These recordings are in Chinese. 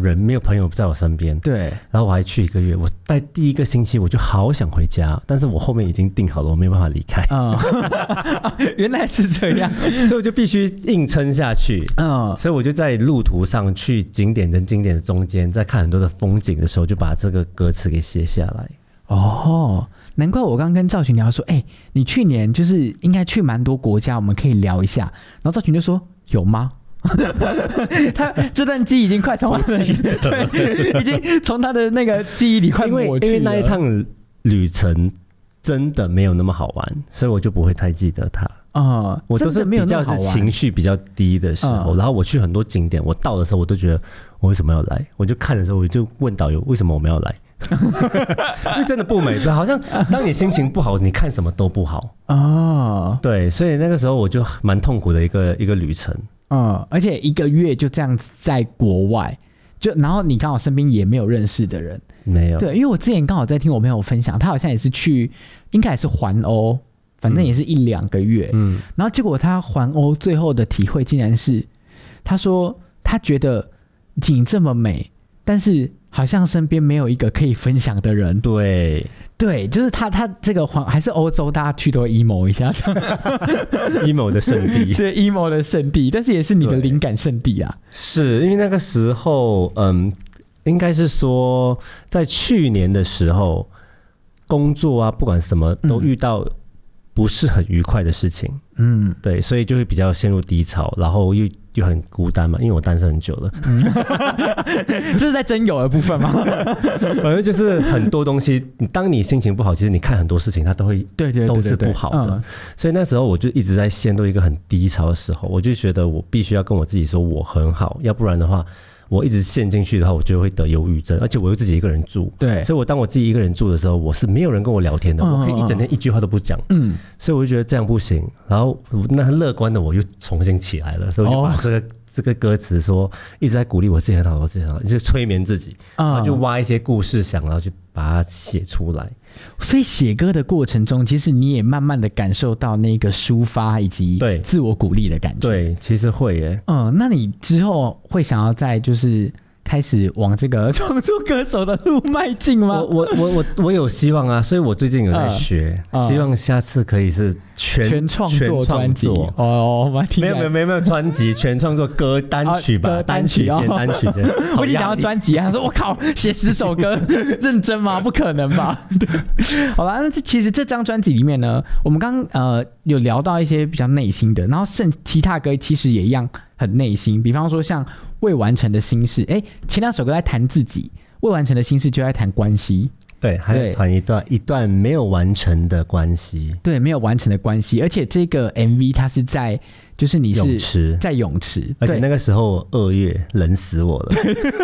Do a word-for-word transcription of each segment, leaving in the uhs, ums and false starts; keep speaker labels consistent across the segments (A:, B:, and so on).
A: 人，没有朋友在我身边。
B: 对，
A: 然后我还去一个月，我在第一个星期我就好想回家，但是我后面已经订好了，我没有办法离开。嗯，
B: 原来是这样，
A: 所以我就必须硬撑下去。嗯，所以我就在路途上去景点跟景点的中间，在看很多的风景的时候，就把这个歌词给写下来。
B: 哦，难怪我刚刚跟赵群聊说，哎、欸，你去年就是应该去蛮多国家，我们可以聊一下。然后赵群就说，有吗？他这段记忆已经快从他的对，已经从他的那个记忆里快抹去了。
A: 因为因为那一趟旅程真的没有那么好玩，所以我就不会太记得它。啊、嗯，我都是比较是情绪比较低的时候，嗯、然后我去很多景点，我到的时候我都觉得我为什么要来？我就看的时候我就问导游为什么我们要来？因为真的不美，好像当你心情不好，你看什么都不好哦。对，所以那个时候我就蛮痛苦的一个一个旅程。
B: 嗯，而且一个月就这样子在国外，就然后你刚好身边也没有认识的人，
A: 没有。
B: 对，因为我之前刚好在听我朋友分享，他好像也是去，应该也是环欧，反正也是一两个月。嗯，然后结果他环欧最后的体会竟然是，他说他觉得景这么美，但是好像身边没有一个可以分享的人。
A: 对
B: 对，就是他他这个还是欧洲，大家去都会 emo 一下
A: emo 的圣地。
B: 对 emo 的圣地，但是也是你的灵感圣地啊。
A: 是因为那个时候嗯，应该是说在去年的时候工作啊不管什么都遇到不是很愉快的事情。嗯，对，所以就会比较陷入低潮，然后又又很孤单嘛，因为我单身很久了。嗯、
B: 这是在真有的部分吗？
A: 反正就是很多东西，当你心情不好，其实你看很多事情，它都会对对都是不好的。嗯、所以那时候我就一直在陷入一个很低潮的时候，我就觉得我必须要跟我自己说我很好，要不然的话。我一直陷进去的话，我就会得忧郁症，而且我又自己一个人住，对，所以我当我自己一个人住的时候，我是没有人跟我聊天的，嗯、我可以一整天一句话都不讲，嗯，所以我就觉得这样不行。然后那乐观的我又重新起来了，所以我就把这个、哦、这个歌词说一直在鼓励我自己很好，我自己很好，一直催眠自己，嗯、然后就挖一些故事想，然后去把它写出来。
B: 所以写歌的过程中，其实你也慢慢的感受到那个抒发以及自我鼓励的感觉。
A: 对，其实会耶。
B: 嗯，那你之后会想要在就是开始往这个创作歌手的路迈进吗？
A: 我我我我我有希望啊，所以我最近有在学，嗯、希望下次可以是全
B: 全创作专辑哦，
A: 没有没有没有没有专辑，全创作歌单曲吧，啊、单曲先单曲先。
B: 我一讲到专辑，他说我靠，写十首歌，认真吗？不可能吧？对，好啦，那其实这张专辑里面呢，我们刚呃有聊到一些比较内心的，然后剩其他歌其实也一样很内心，比方说像未完成的心事，哎，前两首歌在谈自己，未完成的心事就在谈关系。
A: 对，还有谈一段一段没有完成的关系，
B: 对，没有完成的关系，而且这个 M V 它是在，就是你是
A: 泳池，
B: 在泳池，
A: 而且那个时候二月冷死我了。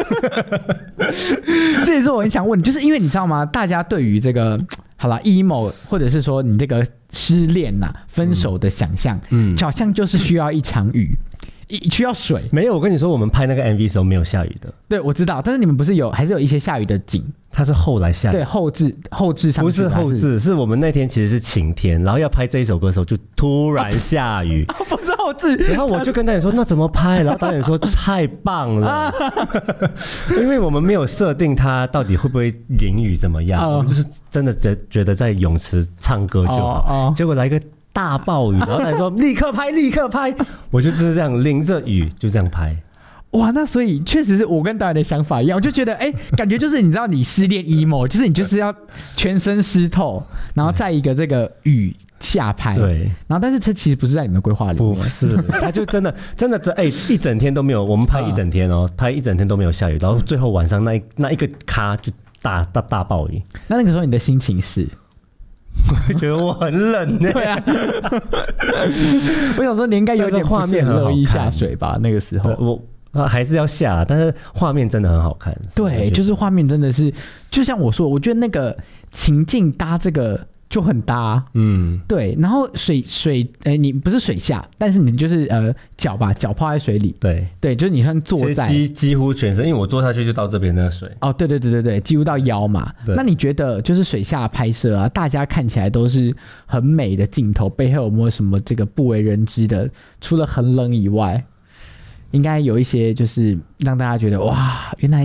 B: 这也是我很想问你，就是因为你知道吗？大家对于这个好啦 emo 或者是说你这个失恋呐、啊、分手的想象，嗯，好像就是需要一场雨。需要水。
A: 没有，我跟你说，我们拍那个 M V 的时候没有下雨的。
B: 对，我知道，但是你们不是有还是有一些下雨的景？
A: 它是后来下雨，
B: 对，后置后置上去，
A: 不是后置，是我们那天其实是晴天，然后要拍这一首歌的时候就突然下雨，
B: 啊、不是后置。
A: 然后我就跟导演说那怎么拍，然后导演说太棒了，因为我们没有设定它到底会不会淋雨怎么样，我们就是真的觉觉得在泳池唱歌就好，哦哦、结果来一个大暴雨，然后他说立刻拍立刻拍，我就就是这样淋着雨就这样拍。
B: 哇，那所以确实是我跟导演的想法一样，我就觉得哎、欸，感觉就是你知道你失恋 emo， 就是你就是要全身湿透，然后在一个这个雨下拍，对，然后但是这其实不是在你们的规划里面，
A: 不是，他就真的真的哎、欸、一整天都没有，我们拍一整天哦，拍一整天都没有下雨，然后最后晚上那一那一个咖就大大大暴雨。
B: 那那个时候你的心情是？
A: 我觉得我很冷呢、欸。
B: 对啊，我想说你应该有点
A: 画面很
B: 乐意下水吧？那个时候
A: 我。啊，还是要下，但是画面真的很好看。
B: 对，就是画面真的是，就像我说，我觉得那个情境搭这个就很搭。嗯，对。然后水水，哎、欸，你不是水下，但是你就是呃脚吧，脚泡在水里。对对，就是你算坐在
A: 几几乎全身，因为我坐下去就到这边那个水。
B: 哦，对对对对对，几乎到腰嘛。那你觉得就是水下拍摄啊，大家看起来都是很美的镜头，背后有没有什么这个不为人知的？除了很冷以外？应该有一些就是让大家觉得哇，原来